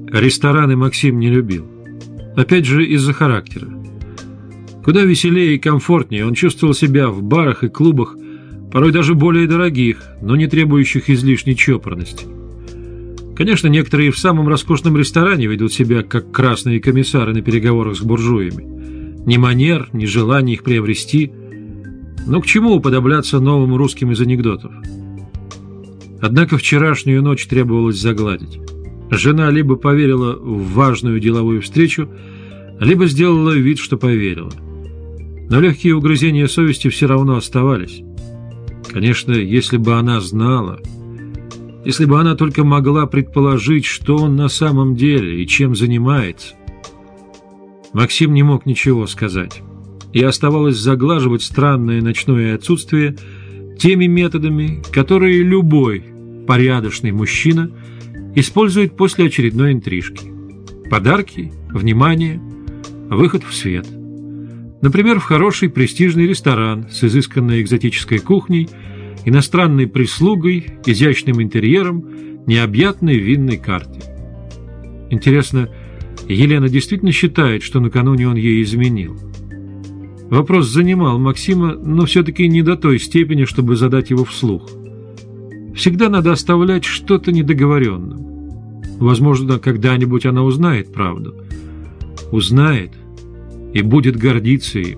Рестораны Максим не любил. Опять же, из-за характера. Куда веселее и комфортнее он чувствовал себя в барах и клубах, порой даже более дорогих, но не требующих излишней чопорности. Конечно, некоторые в самом роскошном ресторане ведут себя как красные комиссары на переговорах с буржуями. Ни манер, ни желания их приобрести. Но к чему уподобляться новым русским из анекдотов? Однако вчерашнюю ночь требовалось загладить. Жена либо поверила в важную деловую встречу, либо сделала вид, что поверила. Но легкие угрызения совести все равно оставались. Конечно, если бы она знала, если бы она только могла предположить, что он на самом деле и чем занимается. Максим не мог ничего сказать, и оставалось заглаживать странное ночное отсутствие теми методами, которые любой порядочный мужчина использует после очередной интрижки. Подарки, внимание, выход в свет. Например, в хороший престижный ресторан с изысканной экзотической кухней, иностранной прислугой, изящным интерьером, необъятной винной картой. Интересно, Елена действительно считает, что накануне он ей изменил? Вопрос занимал Максима, но все-таки не до той степени, чтобы задать его вслух. Всегда надо оставлять что-то недоговоренным. Возможно, когда-нибудь она узнает правду. Узнает и будет гордиться им.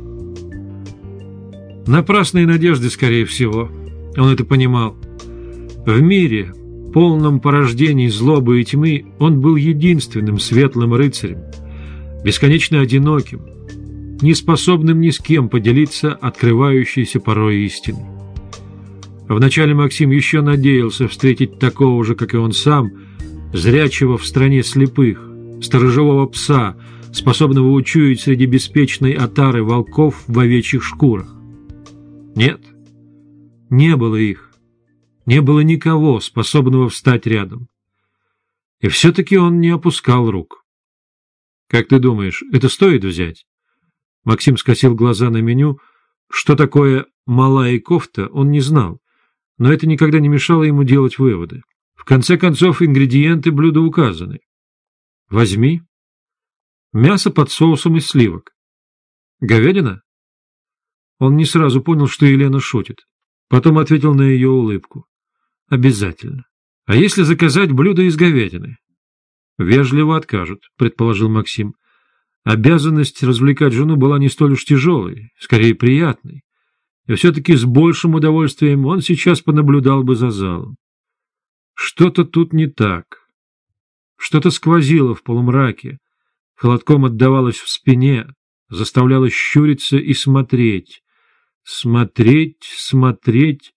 Напрасные надежды, скорее всего. Он это понимал. В мире, полном порождений злобы и тьмы, он был единственным светлым рыцарем, бесконечно одиноким, неспособным ни с кем поделиться открывающейся порой истиной. Вначале Максим еще надеялся встретить такого же, как и он сам, зрячего в стране слепых, сторожевого пса, способного учуять среди беспечной отары волков в овечьих шкурах. Нет, не было их, не было никого, способного встать рядом. И все-таки он не опускал рук. «Как ты думаешь, это стоит взять?» Максим скосил глаза на меню. Что такое «малая кофта» он не знал, но это никогда не мешало ему делать выводы. В конце концов, ингредиенты блюда указаны. «Возьми. Мясо под соусом из сливок. Говядина?» Он не сразу понял, что Елена шутит. Потом ответил на ее улыбку. «Обязательно. А если заказать блюдо из говядины?» «Вежливо откажут», — предположил Максим. Обязанность развлекать жену была не столь уж тяжелой, скорее приятной. И все-таки с большим удовольствием он сейчас понаблюдал бы за залом. Что-то тут не так. Что-то сквозило в полумраке, холодком отдавалось в спине, заставляло щуриться и смотреть. Смотреть, смотреть.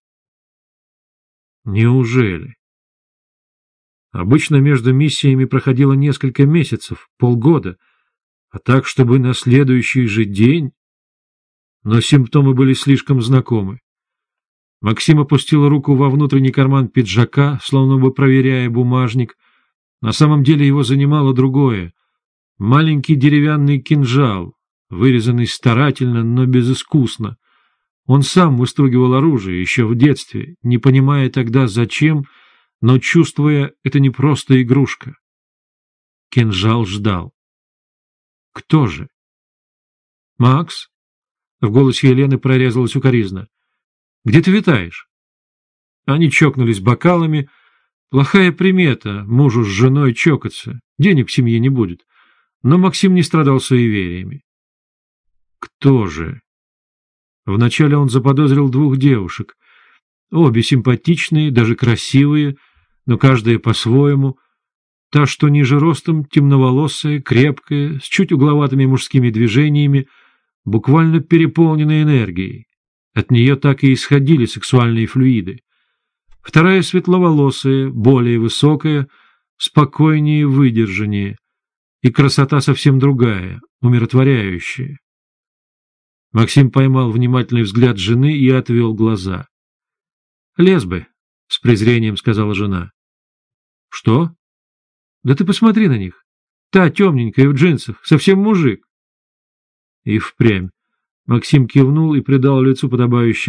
Неужели? Обычно между миссиями проходило несколько месяцев, полгода, а так, чтобы на следующий же день... Но симптомы были слишком знакомы. Максим опустил руку во внутренний карман пиджака, словно бы проверяя бумажник. На самом деле его занимало другое. Маленький деревянный кинжал, вырезанный старательно, но безыскусно. Он сам выстругивал оружие еще в детстве, не понимая тогда зачем, но чувствуя, это не просто игрушка. Кинжал ждал. Кто же? «Макс?» В голосе Елены прорезалась укоризна. «Где ты витаешь?» Они чокнулись бокалами. Плохая примета мужу с женой чокаться. Денег в семье не будет. Но Максим не страдал суевериями. Кто же? Вначале он заподозрил двух девушек. Обе симпатичные, даже красивые, но каждая по-своему. Та, что ниже ростом, темноволосая, крепкая, с чуть угловатыми мужскими движениями, буквально переполненной энергией. От нее так и исходили сексуальные флюиды. Вторая светловолосая, более высокая, спокойнее и выдержаннее. И красота совсем другая, умиротворяющая. Максим поймал внимательный взгляд жены и отвел глаза. «Лесбы», — с презрением сказала жена. «Что?» «Да ты посмотри на них. Та темненькая в джинсах, совсем мужик». И впрямь. Максим кивнул и придал лицу подобающее